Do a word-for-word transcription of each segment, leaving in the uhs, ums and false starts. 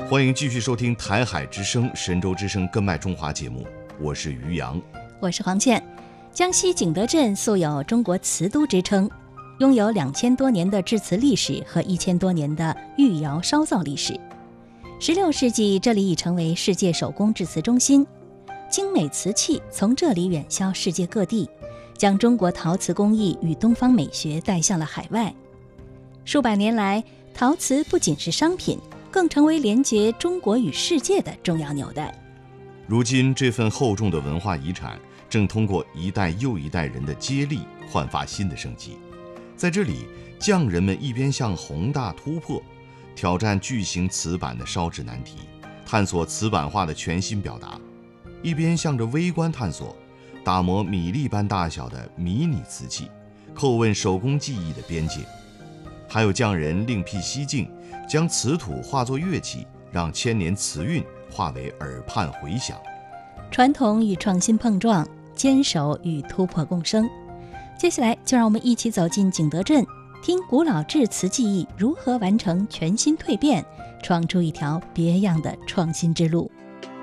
欢迎继续收听台海之声、神州之声根脉中华节目，我是于洋， 我是黄倩。江西景德镇素有中国瓷都之称，拥有两千多年的制瓷历史和一千多年的御窑烧造历史。十六世纪，这里已成为世界手工制瓷中心，精美瓷器从这里远销世界各地，将中国陶瓷工艺与东方美学带向了海外。数百年来，陶瓷不仅是商品，更成为连接中国与世界的重要纽带。 如今，这份厚重的文化遗产正通过一代又一代人的接力，焕发新的生机。在这里，匠人们一边向宏大突破，挑战巨型瓷板的烧制难题，探索瓷板画的全新表达，一边向着微观探索，打磨米粒般大小的迷你瓷器，叩问手工技艺的边界。还有匠人另辟蹊径，将瓷土化作乐器，让千年瓷韵化为耳畔回响。 传统与创新碰撞，坚守与突破共生。接下来就让我们一起走进景德镇，听古老制瓷技艺如何完成全新蜕变，闯出一条别样的创新之路。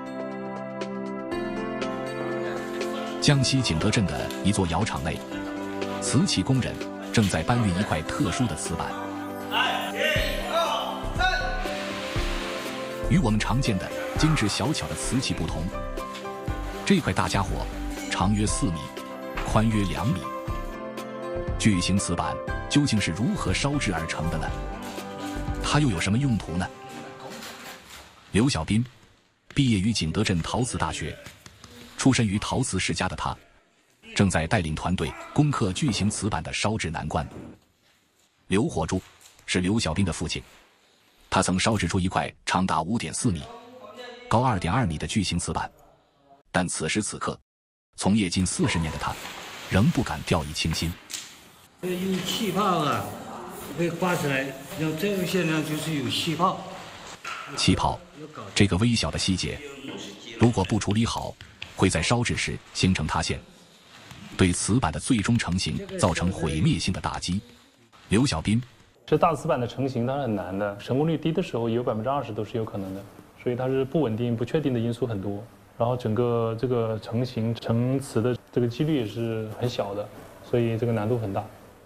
江西景德镇的一座窑厂内，瓷器工人正在搬运一块特殊的瓷板。与我们常见的精致小巧的瓷器不同，这块大家伙长约四米，宽约两米。巨型瓷板究竟是如何烧制而成的呢？它又有什么用途呢？刘小斌毕业于景德镇陶瓷大学，出身于陶瓷世家的他，正在带领团队攻克巨型瓷板的烧制难关。刘火柱是刘小斌的父亲，他曾烧制出一块长达 五点四米、高 二点二米的巨型瓷板，但此时此刻，从业近四十年的他，仍不敢掉以轻心。 有气泡啊，会刮起来，然后这个现象就是有气泡。 气泡这个微小的细节，如果不处理好，会在烧制时形成塌陷，对瓷板的最终成型造成毁灭性的打击。刘小斌， 这大瓷板的成型它是很难的，成功率低的时候有百分之二十都是有可能的，所以它是不稳定、不确定的因素很多。然后整个这个成型成瓷的这个几率也是很小的，所以这个难度很大。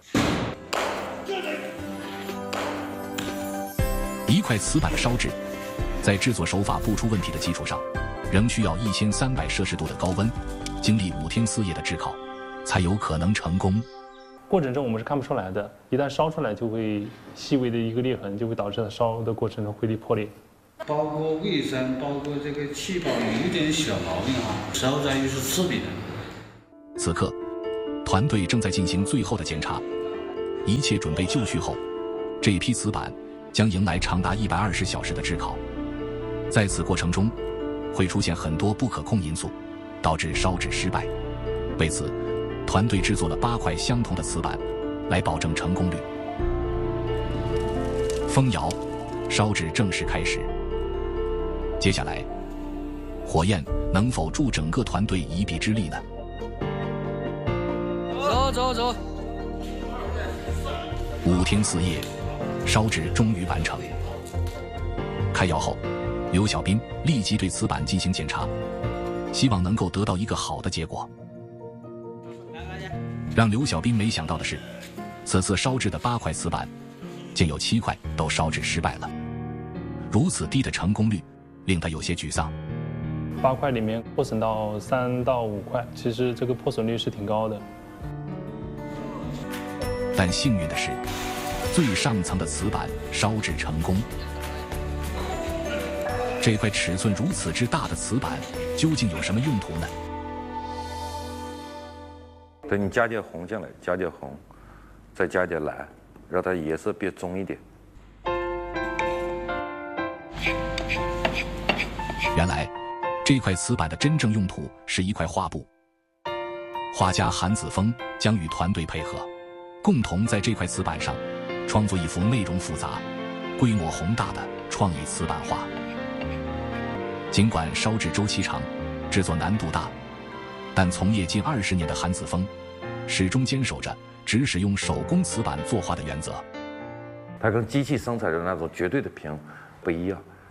一块瓷板的烧制，在制作手法不出问题的基础上，仍需要一千三百摄氏度的高温，经历五天四夜的炙烤，才有可能成功。 过程中我们是看不出来的，一旦烧出来就会细微的一个裂痕，就会导致它烧的过程中会破裂。 包括卫生，包括这个气泡有点小毛病啊，烧在又是刺鼻的。 此刻，团队正在进行最后的检查，一切准备就绪后，这批瓷板将迎来长达一百二十小时的炙烤。在此过程中，会出现很多不可控因素，导致烧制失败。为此，团队制作了八块相同的瓷板，来保证成功率。封窑，烧制正式开始。接下来，火焰能否助整个团队一臂之力呢？ 走走走！ 五天四夜，烧制终于完成。开窑后，刘小斌立即对瓷板进行检查，希望能够得到一个好的结果。让刘小斌没想到的是，此次烧制的八块瓷板，竟有七块都烧制失败了。如此低的成功率，令他有些沮丧。 八块里面破损到三到五块，其实这个破损率是挺高的。 但幸运的是，最上层的瓷板烧制成功。这块尺寸如此之大的瓷板究竟有什么用途呢？ 等你加点红进来，加点红，再加点蓝，让它颜色变棕一点。 原来，这块瓷板的真正用途是一块画布。画家韩子峰将与团队配合，共同在这块瓷板上创作一幅内容复杂、规模宏大的创意瓷板画。尽管烧制周期长，制作难度大，但从业近二十年的韩子峰始终坚守着只使用手工瓷板作画的原则。 它跟机器生产的那种绝对的平不一样，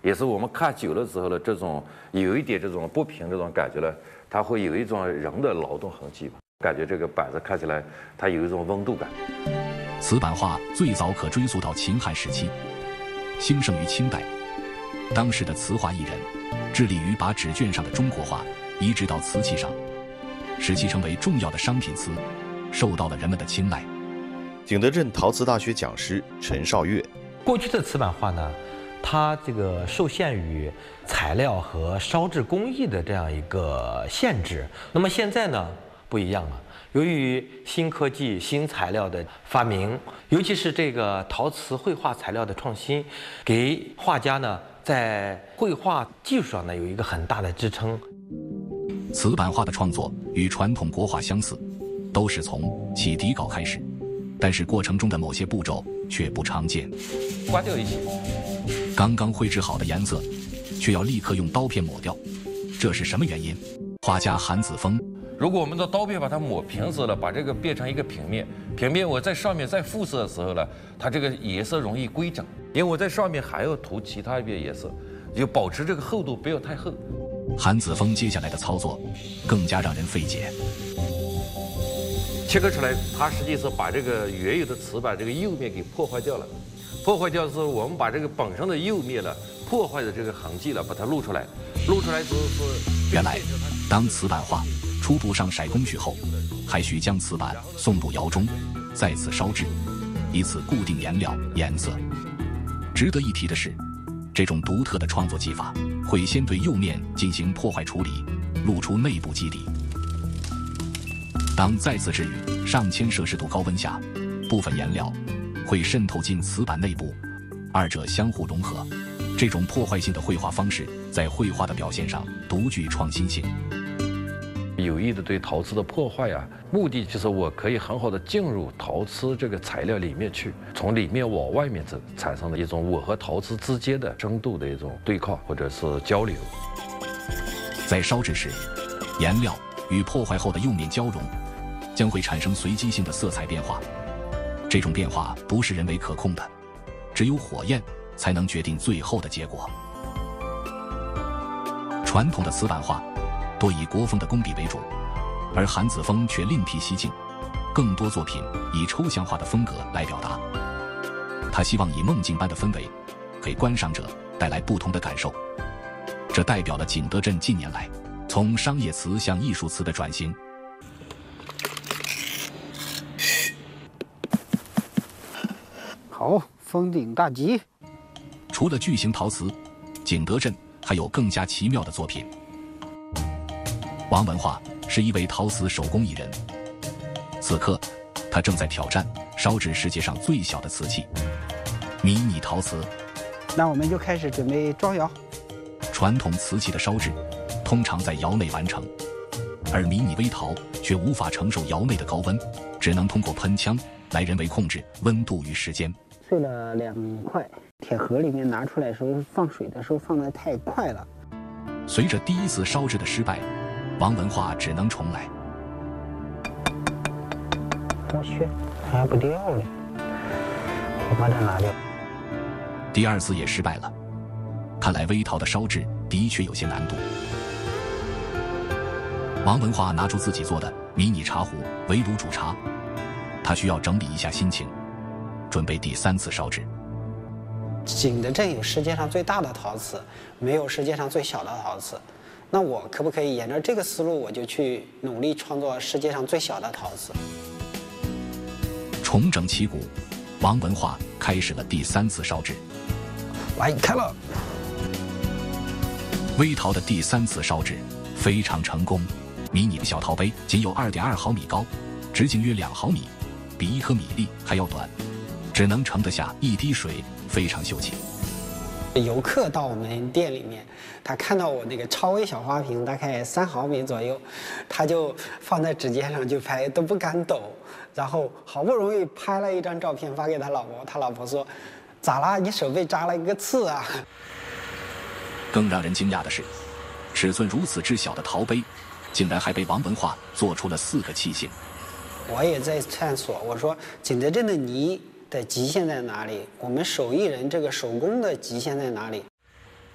也是我们看久了之后呢，这种有一点这种不平这种感觉呢，它会有一种人的劳动痕迹吧，感觉这个板子看起来它有一种温度感。 瓷板画最早可追溯到秦汉时期，兴盛于清代。当时的瓷画艺人致力于把纸卷上的中国画移植到瓷器上，使其成为重要的商品瓷，受到了人们的青睐。 景德镇陶瓷大学讲师陈绍月， 过去的瓷板画呢，它这个受限于材料和烧制工艺的这样一个限制。那么现在呢，不一样了。由于新科技、新材料的发明，尤其是这个陶瓷绘画材料的创新，给画家呢在绘画技术上呢有一个很大的支撑。 瓷板画的创作与传统国画相似，都是从起底稿开始，但是过程中的某些步骤却不常见。 刮掉一些， 刚刚绘制好的颜色，却要立刻用刀片抹掉，这是什么原因？画家韩子峰。 如果我们的刀片把它抹平色了，把这个变成一个平面，平面我在上面再复色的时候呢，它这个颜色容易规整，因为我在上面还要涂其他一边颜色，就保持这个厚度不要太厚。 韩子峰接下来的操作更加让人费解。 切割出来，它实际是把这个原有的瓷板这个釉面给破坏掉了。破坏掉之后，我们把这个本身的釉面了破坏的这个痕迹了，把它露出来。露出来之后是原来，当瓷板画初步上色工序后，还需将瓷板送入窑中，再次烧制，以此固定颜料颜色。值得一提的是，这种独特的创作技法会先对釉面进行破坏处理，露出内部基底。当再次置于上千摄氏度高温下，部分颜料会渗透进瓷板内部，二者相互融合。这种破坏性的绘画方式在绘画的表现上独具创新性。 有意的对陶瓷的破坏啊，目的就是我可以很好的进入陶瓷这个材料里面去，从里面往外面走，产生的一种我和陶瓷之间的深度的一种对抗或者是交流。 在烧制时，颜料与破坏后的釉面交融，将会产生随机性的色彩变化。这种变化不是人为可控的，只有火焰才能决定最后的结果。传统的瓷板画多以国风的工笔为主，而韩子峰却另辟蹊径，更多作品以抽象化的风格来表达。他希望以梦境般的氛围，给观赏者带来不同的感受。这代表了景德镇近年来从商业瓷向艺术瓷的转型。 好，封顶大吉。 除了巨型陶瓷，景德镇还有更加奇妙的作品。王文化是一位陶瓷手工艺人，此刻他正在挑战烧制世界上最小的瓷器——迷你陶瓷。 那我们就开始准备装窑。 传统瓷器的烧制通常在窑内完成，而迷你微陶却无法承受窑内的高温，只能通过喷枪来人为控制温度与时间。 碎了两块，铁盒里面拿出来的时候放水的时候放得太快了。 随着第一次烧制的失败，王文化只能重来。 我去，它还不掉了，我把它拿掉。 第二次也失败了，看来微陶的烧制的确有些难度。王文化拿出自己做的迷你茶壶围炉煮茶，他需要整理一下心情，准备第三次烧制。 景德镇有世界上最大的陶瓷，没有世界上最小的陶瓷。那我可不可以沿着这个思路，我就去努力创作世界上最小的陶瓷？ 重整旗鼓，王文化开始了第三次烧制。 来，开了。 微陶的第三次烧制非常成功，迷你的小陶杯仅有 二点二毫米高，直径约两毫米，比一颗米粒还要短，只能盛得下一滴水，非常秀气。 游客到我们店里面，他看到我那个超微小花瓶，大概三毫米左右，他就放在指尖上就拍，都不敢抖。然后好不容易拍了一张照片发给他老婆，他老婆说：“咋啦？你手被扎了一个刺啊？” 更让人惊讶的是，尺寸如此之小的陶杯，竟然还被王文化做出了四个器型。 我也在探索，我说景德镇的泥的极限在哪里？我们手艺人这个手工的极限在哪里？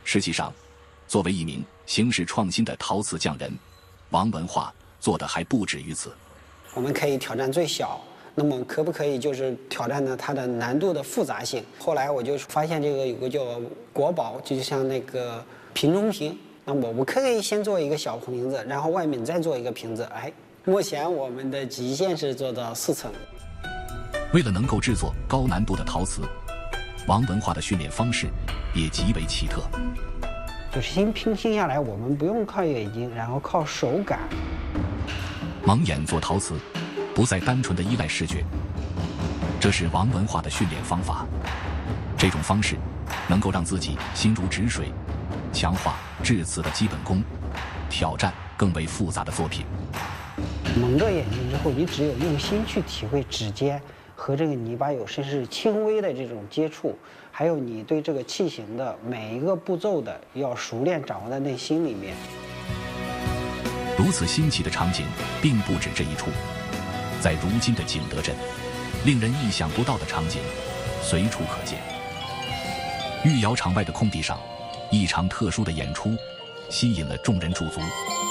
实际上，作为一名形式创新的陶瓷匠人，王文化做的还不止于此。 我们可以挑战最小，那么可不可以就是挑战呢它的难度的复杂性？后来我就发现这个有个叫国宝，就像那个瓶中瓶。那么我可以先做一个小瓶子，然后外面再做一个瓶子。哎，目前我们的极限是做到四层。 为了能够制作高难度的陶瓷，王文化的训练方式也极为奇特。 就是先拼拼下来，我们不用靠眼睛，然后靠手感。 蒙眼做陶瓷，不再单纯的依赖视觉，这是王文化的训练方法。这种方式能够让自己心如止水，强化制瓷的基本功，挑战更为复杂的作品。 蒙着眼睛之后，你只有用心去体会指尖和这个泥巴有甚至轻微的这种接触，还有你对这个器型的每一个步骤的要熟练掌握在内心里面。 如此新奇的场景并不止这一处，在如今的景德镇，令人意想不到的场景随处可见。御窑场外的空地上，一场特殊的演出吸引了众人驻足。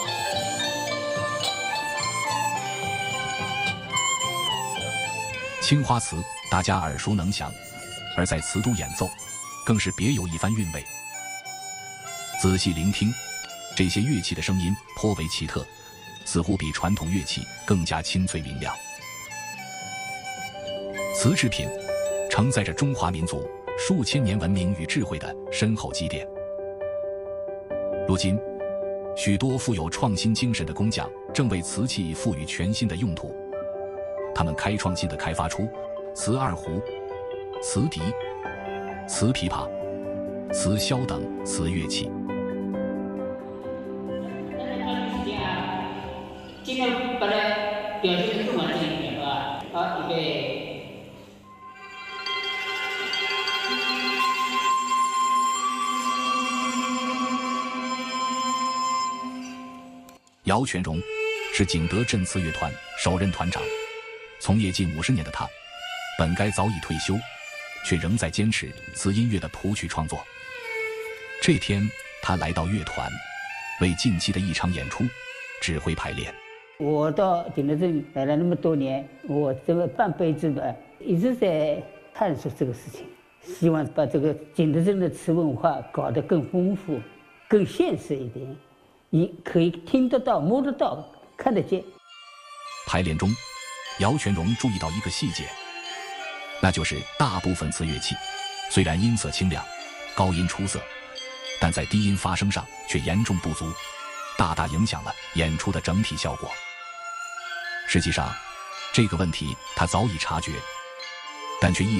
青花瓷大家耳熟能详，而在瓷都演奏更是别有一番韵味。仔细聆听，这些乐器的声音颇为奇特，似乎比传统乐器更加清脆明亮。瓷制品承载着中华民族数千年文明与智慧的深厚积淀。如今，许多富有创新精神的工匠正为瓷器赋予全新的用途。他们开创性地开发出瓷二胡、瓷笛、瓷琵琶、瓷箫等瓷乐器。 尽量把它表现得更完整一点，是吧？好，预备。 姚全荣是景德镇瓷乐团首任团长。从业近五十年的他，本该早已退休，却仍在坚持瓷音乐的谱曲创作。这天，他来到乐团，为近期的一场演出指挥排练。 我到景德镇来了那么多年，我这个半辈子的一直在探索这个事情，希望把这个景德镇的瓷文化搞得更丰富、更现实一点，你可以听得到、摸得到、看得见。 排练中，姚全荣注意到一个细节，那就是大部分瓷乐器虽然音色清亮、高音出色，但在低音发声上却严重不足，大大影响了演出的整体效果。实际上，这个问题他早已察觉，但却一